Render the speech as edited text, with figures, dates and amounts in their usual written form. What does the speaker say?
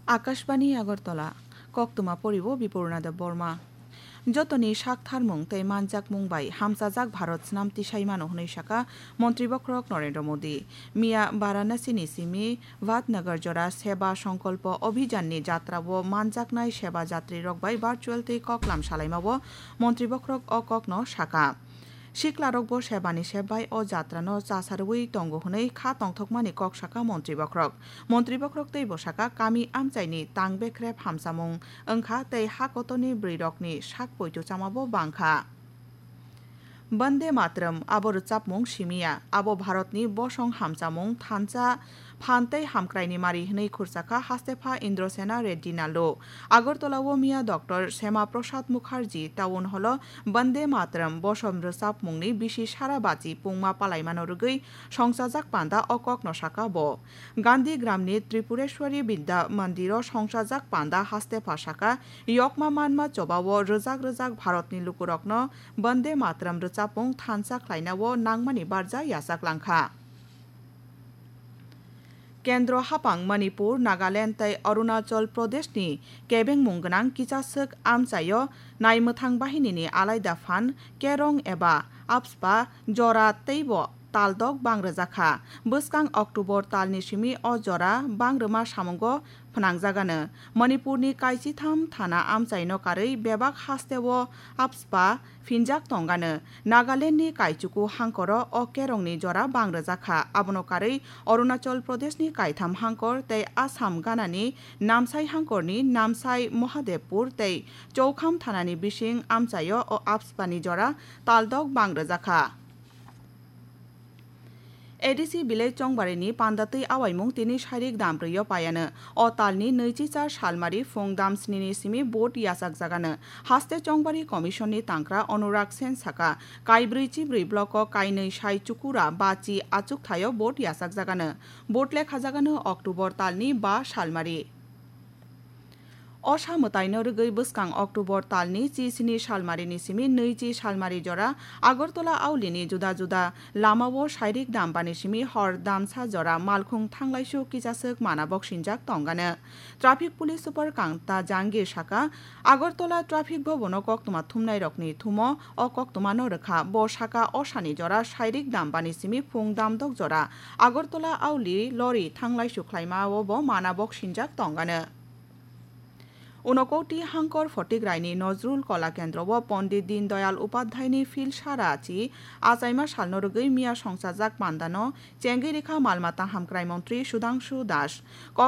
আকাশবাণী আগরতলা কক্তমা পরিব বিপূর্ণাদেব বর্মা যতনি সাকথার মুং তৈ মানজাক মুংবাই হামসাজাক ভারত স্নামতি সাইমানো হनै শাখা মন্ত্রী বক্রক নরেন্দ্র মোদী মিয়া বারাণসীনি সিমি ভাতনগর জরা সেবা সংকল্প অভিযাননি যাত্রাবো মানজাকনাই সেবা যাত্রী রকবাই ভার্চুয়াল তৈ ককলাম সালাইমাবো মন্ত্রী বক্রক অককন শাখা শিকলারকবো সেবানি সেবাই ও যাত্রানো চাসারুই তঙ্গ হनै খা তংথকমানি কক শাখা মন্ত্রী বক্রক তৈ বসাকা কামি আমচাইনি তাংবেখ্রেব হামসামুং ওংখা তৈ হাকতনি ব্রৈরকনি শাক পৈতু চামাবো বাংখা বন্দে মাতরম আবর চাপমুং সিমিয়া আবো ভারতনি বসং হামচামুং থানচা ফানতৈ হামক্রাইনি মারি হनै খুরসাখা হাস্তেফা ইন্দ্রসেনা রেড্ডি নালো আগরতলাও মিয়া ডক্টর শ্যামা প্রসাদ মুখার্জি টাউন হল বন্দে মাতরম বসম চাপমুংনি বিশি সারা বাচি পুংমা পালাইমানো রুগৈ সংসাজাক পান্দা অকক নসাকা ব গান্ধী গ্রামনি ত্রিপুরেশ্বরী বিদ্যা মন্দির সংসাজাক পান্দা হাস্তেফা শাখা ইয়কমা মানমা চবাও রজাক ভারতনি লুকুরকন বন্দে মাতরম চাপুং থানচা খ্লাইনাও নাংমানি বারজা ইয়াসাক লাংখা কেন্দ্র হাপাং মণিপুর নাগাল্যান্ড তৈ অরুণাচল প্রদেশনি কেবেং মুংগনাং কিচাসক আমচায় নাইমথাং বাহিনীनि आलायदा फान केरं एबा आपसपा जरा तैब तालदक बांग्रजाखा बसकां अक्टोबर तालनि सिमी अ जरा बांग्रमा सामंग फनांगजागानो मणिपुरनि काइचिथाम थाना आमचाइनो कारै बेबाक हास्तेव आपसपा फिनजाक तंगानो नागालेन्डनि काइचुकु हांकर अ केरंनि जरा बांग्रजाखा आबनो कारै अरुणाचल प्रदेशनि काइथाम हांकर तै आसाम गानानि नामसाइ हांकरनि नामसाइ महादेवपुर तै चौखाम थानानि बिसिं आमचायो अ आपसपानि जरा तालदक बांग्रजाखा एडिसि बिलेज चंबारिनि पान्दातै आवाइमुं तिनि शारिक दामब्रैयो पायानो अ तालनि 24 सालमारि फुं दाम स्निनि सिमी बोट यासाक जागानो हास्ते चंबारि कमिशननि तांक्रा अनुराग सेन साका काइब्रैचि ब्रै ब्लक काइनै साइ चुकुरा बाचि आचुक थायो बोट यासाक जागानो बोट लेखा जागानो अक्टोबर तालनि 5 सालमारि असामताइनो रगै बसकां अक्टोबर तालनि 30 सालमारिनि सिमी 20 सालमारि जरा আগরতলা आउलिनि जुदा जुदा लामावो शाइरिक दामबानि सिमी हर दामसा जरा मालखुं थांलाइसु किजासक मानाबक सिनजाक तंगानो ट्राफिक पुलिस सुपार कांता जांगिर शाखा আগরতলা ट्राफिक भवन कक्तमा थुमनाय रकनि थुमो अ कक्तमा नरखा ब शाखा असानि जरा शाइरिक दामबानि सिमी फुं दामदक जरा আগরতলা आउलि लरि थांलाइसु ख्लाइमावो मानाबक सिनजाक तंगानो ঊনকোটি হাঙ্কর ফটিকরাইনি নজরুল কলা কেন্দ্র ও পণ্ডিত দীনদয়াল উপাধ্যায়নি ফিল সারাচি আচাইমা সালনরগৈ মিয়া সংসাজাক পান্দানো চেঙ্গি রেখা মালমাতা হামক্রাই মন্ত্রী সুধাংশু দাস